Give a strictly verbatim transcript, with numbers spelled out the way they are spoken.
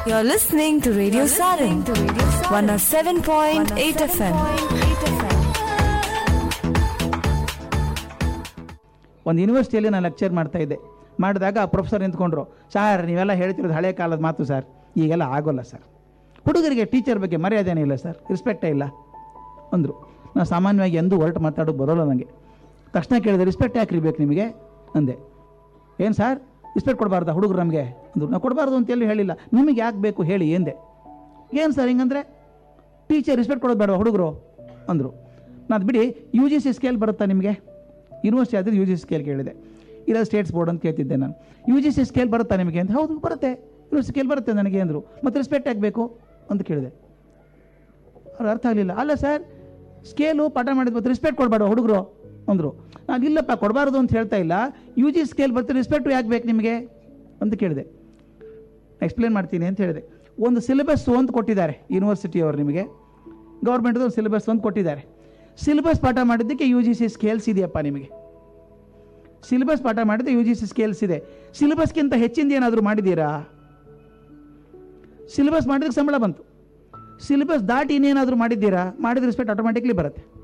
You're listening to Radio Sarin, one oh seven point eight F M. ಒಂದು ಯೂನಿವರ್ಸಿಟಿಯಲ್ಲಿ ನಾನು lecture ಮಾಡ್ತಾ ಇದ್ದೆ. ಮಾಡಿದಾಗ ಆ ಪ್ರೊಫೆಸರ್ ನಿಂತ್ಕೊಂಡ್ರು, ಸರ್ ನೀವೆಲ್ಲ ಹೇಳ್ತಿರೋದು ಹಳೆ ಕಾಲದ ಮಾತು ಸರ್, ಈಗೆಲ್ಲ ಆಗೋಲ್ಲ ಸರ್. ಹುಡುಗರಿಗೆ ಟೀಚರ್ ಬಗ್ಗೆ ಮರ್ಯಾದೆನೇ ಇಲ್ಲ ಸರ್, ರೆಸ್ಪೆಕ್ಟೇ ಇಲ್ಲ ಅಂದರು. ನಾನು ಸಾಮಾನ್ಯವಾಗಿ ಎಂದೂ ಹೊರಟು ಮಾತಾಡೋದು ಬರೋಲ್ಲ ನನಗೆ. ತಕ್ಷಣ ಕೇಳಿದೆ, ರೆಸ್ಪೆಕ್ಟ್ ಯಾಕೆ ಇರಬೇಕು ನಿಮಗೆ ಅಂದೆ. ಏನು ಸರ್ ರೆಸ್ಪೆಕ್ಟ್ ಕೊಡಬಾರ್ದ ಹುಡುಗರು ನಮಗೆ ಅಂದರು. ನಾವು ಕೊಡಬಾರ್ದು ಅಂತೇಳಿ ಹೇಳಿಲ್ಲ, ನಿಮಗೆ ಯಾಕೆ ಬೇಕು ಹೇಳಿ ಎಂದೆ. ಏನು ಸರ್ ಹಿಂಗಂದರೆ ಟೀಚರ್ ರೆಸ್ಪೆಕ್ಟ್ ಕೊಡೋದು ಬೇಡ ಹುಡುಗರು ಅಂದರು. ನಾನು ಬಿಡಿ ಯು ಜಿ ಸಿ ಸ್ಕೇಲ್ ಬರುತ್ತಾ ನಿಮಗೆ, ಯೂನಿವರ್ಸಿಟಿ ಆದರೆ ಯು ಜಿ ಸಿ ಸ್ಕೇಲ್ ಕೇಳಿದೆ, ಇಲ್ಲ ಸ್ಟೇಟ್ಸ್ ಬೋರ್ಡ್ ಅಂತ ಕೇಳ್ತಿದ್ದೆ ನಾನು. ಯು ಜಿ ಸಿ ಸ್ಕೇಲ್ ಬರುತ್ತಾ ನಿಮಗೆ ಅಂತ, ಹೌದು ಬರುತ್ತೆ ಯೂನಿವರ್ಸಿಟಿ ಸ್ಕೇಲ್ ಬರುತ್ತೆ ನನಗೆ ಅಂದರು. ಮತ್ತು ರೆಸ್ಪೆಕ್ಟ್ ಆಗಬೇಕು ಅಂತ ಕೇಳಿದೆ. ಅವ್ರು ಅರ್ಥ ಆಗಲಿಲ್ಲ. ಅಲ್ಲ ಸರ್ ಸ್ಕೇಲು ಪಾಠ ಮಾಡಿದ ಮತ್ತು ರೆಸ್ಪೆಕ್ಟ್ ಕೊಡಬೇಡ ಹುಡುಗರು ಅಂದರು. ನಾನು ಇಲ್ಲಪ್ಪ ಕೊಡಬಾರ್ದು ಅಂತ ಹೇಳ್ತಾ ಇಲ್ಲ, ಯು ಜಿ ಸ್ಕೇಲ್ ಬರ್ತಾರೆ ರೆಸ್ಪೆಕ್ಟು ಯಾಕೆ ಬೇಕು ನಿಮಗೆ ಅಂತ ಕೇಳಿದೆ. ಎಕ್ಸ್ಪ್ಲೇನ್ ಮಾಡ್ತೀನಿ ಅಂತ ಹೇಳಿದೆ. ಒಂದು ಸಿಲೆಬಸ್ ಒಂದು ಕೊಟ್ಟಿದ್ದಾರೆ ಯೂನಿವರ್ಸಿಟಿಯವರು ನಿಮಗೆ, ಗೌರ್ಮೆಂಟ್ದು ಒಂದು ಸಿಲೆಬಸ್ ಒಂದು ಕೊಟ್ಟಿದ್ದಾರೆ. ಸಿಲೆಬಸ್ ಪಾಠ ಮಾಡಿದ್ದಕ್ಕೆ ಯು ಜಿ ಸಿ ಸ್ಕೇಲ್ಸ್ ಇದೆಯಪ್ಪ ನಿಮಗೆ. ಸಿಲೆಬಸ್ ಪಾಠ ಮಾಡಿದ್ರೆ ಯು ಜಿ ಸಿ ಸ್ಕೇಲ್ಸ್ ಇದೆ. ಸಿಲೆಬಸ್ಗಿಂತ ಹೆಚ್ಚಿಂದ ಏನಾದರೂ ಮಾಡಿದ್ದೀರಾ? ಸಿಲೆಬಸ್ ಮಾಡಿದಕ್ಕೆ ಸಂಬಳ ಬಂತು. ಸಿಲೆಬಸ್ ದಾಟಿ ಇನ್ನೇನಾದರೂ ಮಾಡಿದ್ದೀರಾ? ಮಾಡಿದ್ರೆ ರೆಸ್ಪೆಕ್ಟ್ ಆಟೋಮ್ಯಾಟಿಕ್ಲಿ ಬರುತ್ತೆ.